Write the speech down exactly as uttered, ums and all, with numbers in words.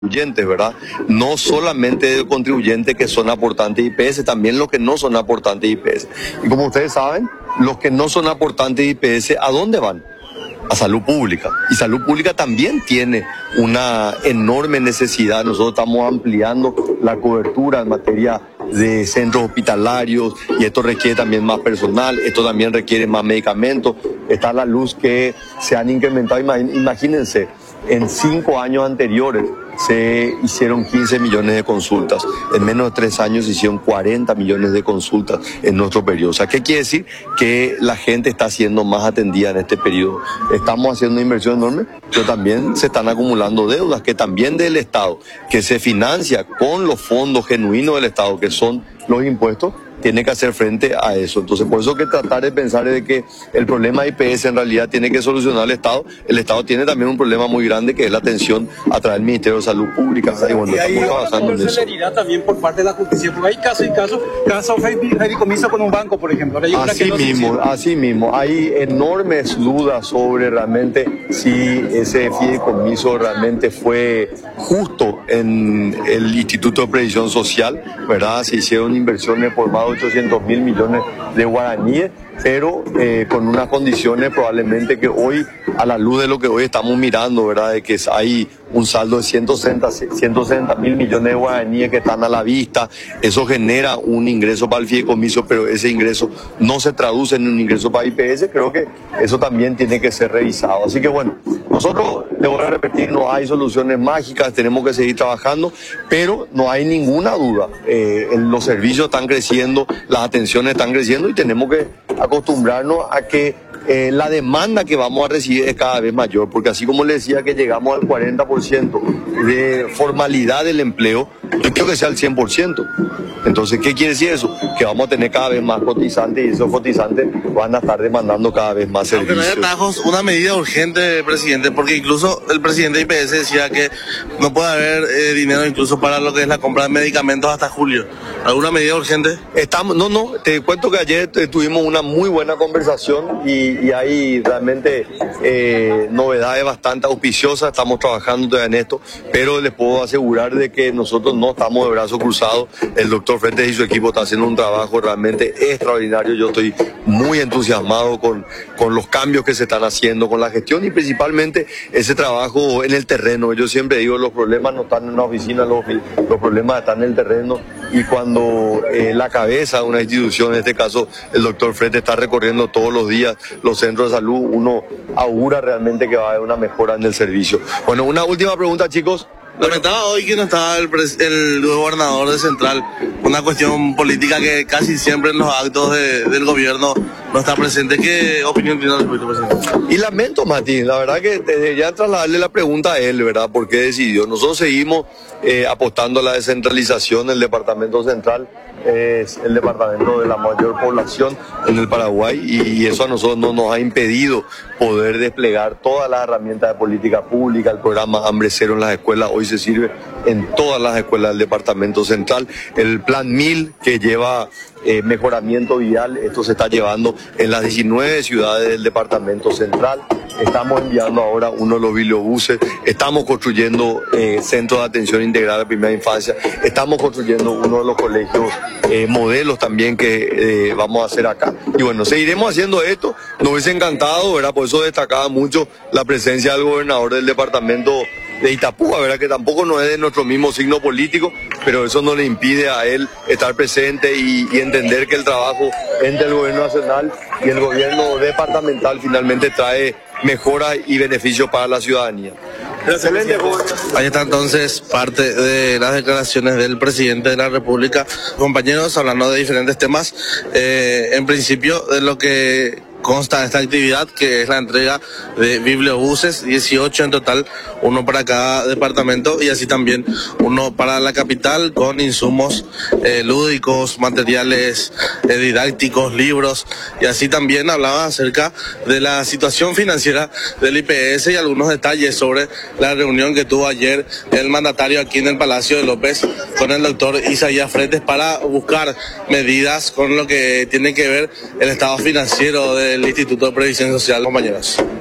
contribuyentes, ¿verdad? No solamente de contribuyentes que son aportantes de I P S, también los que no son aportantes de I P S. Y como ustedes saben, los que no son aportantes de I P S, ¿a dónde van? A salud pública. Y salud pública también tiene una enorme necesidad. Nosotros estamos ampliando la cobertura en materia de centros hospitalarios y esto requiere también más personal, esto también requiere más medicamentos. Está a la luz que se han incrementado, imagínense, en cinco años anteriores se hicieron quince millones de consultas. En menos de tres años se hicieron cuarenta millones de consultas en nuestro periodo. O sea, ¿qué quiere decir? Que la gente está siendo más atendida en este periodo. Estamos haciendo una inversión enorme, pero también se están acumulando deudas, que también del Estado, que se financia con los fondos genuinos del Estado, que son los impuestos, tiene que hacer frente a eso. Entonces, por eso que tratar de pensar de que el problema de I P S en realidad tiene que solucionar el Estado. El Estado tiene también un problema muy grande que es la atención a través del Ministerio de Salud Pública. Y bueno, y hay estamos trabajando en eso. Celeridad también por parte de la justicia, porque hay casos y casos, casos de fideicomiso con un banco, por ejemplo. Así mismo, así mismo. Hay enormes dudas sobre realmente si ese fideicomiso realmente fue justo en el Instituto de Previsión Social, ¿verdad? Se hicieron inversiones por más de ochocientos mil millones de guaraníes, pero eh, con unas condiciones probablemente que hoy, a la luz de lo que hoy estamos mirando, ¿verdad? De que hay un saldo de ciento sesenta mil millones de guaraníes que están a la vista, eso genera un ingreso para el fideicomiso, pero ese ingreso no se traduce en un ingreso para I P S, creo que eso también tiene que ser revisado. Así que bueno, nosotros, le voy a repetir, no hay soluciones mágicas, tenemos que seguir trabajando, pero no hay ninguna duda, eh, los servicios están creciendo, las atenciones están creciendo y tenemos que acostumbrarnos a que eh, la demanda que vamos a recibir es cada vez mayor, porque así como les decía que llegamos al cuarenta por ciento de formalidad del empleo, yo quiero que sea al cien por ciento. Entonces, ¿qué quiere decir eso? Que vamos a tener cada vez más cotizantes y esos cotizantes van a estar demandando cada vez más servicios. Aunque no hay atajos, una medida urgente, presidente, porque incluso el presidente de I P S decía que no puede haber eh, dinero incluso para lo que es la compra de medicamentos hasta julio. ¿Alguna medida urgente? Estamos, no, no, te cuento que ayer tuvimos una muy buena conversación y, y hay realmente eh, novedades bastante auspiciosas, estamos trabajando todavía en esto, pero les puedo asegurar de que nosotros no estamos de brazos cruzados. El doctor Fretes y su equipo están haciendo un trabajo realmente extraordinario. Yo estoy muy entusiasmado con, con los cambios que se están haciendo, con la gestión y principalmente ese trabajo en el terreno. Yo siempre digo, los problemas no están en una oficina, los, los problemas están en el terreno, y cuando eh, la cabeza de una institución, en este caso el doctor Fretes, está recorriendo todos los días los centros de salud, uno augura realmente que va a haber una mejora en el servicio. Bueno, una última pregunta, chicos. Lamentaba hoy que no estaba el, el gobernador de Central, una cuestión política que casi siempre en los actos de, del gobierno no está presente. ¿Qué opinión tiene al respecto, presidente? Y lamento, Martín, la verdad que debería trasladarle la pregunta a él, ¿verdad? ¿Por qué decidió? Nosotros seguimos eh, apostando a la descentralización del Departamento Central. Es el departamento de la mayor población en el Paraguay y eso a nosotros no nos ha impedido poder desplegar todas las herramientas de política pública. El programa Hambre Cero en las escuelas hoy se sirve en todas las escuelas del Departamento Central. El Plan Mil, que lleva eh, mejoramiento vial, esto se está llevando en las diecinueve ciudades del Departamento Central. Estamos enviando ahora uno de los bibliobuses, estamos construyendo eh, centros de atención integral a primera infancia, estamos construyendo uno de los colegios eh, modelos también que eh, vamos a hacer acá. Y bueno, seguiremos haciendo esto, nos hubiese encantado, ¿verdad? Por eso destacaba mucho la presencia del gobernador del departamento de Itapúa, ¿verdad? Que tampoco no es de nuestro mismo signo político, pero eso no le impide a él estar presente y, y entender que el trabajo entre el gobierno nacional y el gobierno departamental finalmente trae mejoras y beneficios para la ciudadanía. Excelente. Ahí está entonces parte de las declaraciones del presidente de la República. Compañeros, hablando de diferentes temas, eh, en principio de lo que consta de esta actividad, que es la entrega de bibliobuses, dieciocho en total, uno para cada departamento y así también uno para la capital, con insumos eh, lúdicos, materiales eh, didácticos, libros, y así también hablaba acerca de la situación financiera del I P S y algunos detalles sobre la reunión que tuvo ayer el mandatario aquí en el Palacio de López con el doctor Isaías Fretes para buscar medidas con lo que tiene que ver el estado financiero de el Instituto de Previsión Social, compañeros.